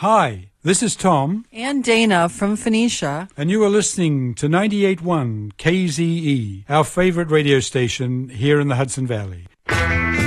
Hi, this is Tom. And Dana from Phoenicia. And you are listening to 98.1 KZE, our favorite radio station here in the Hudson Valley.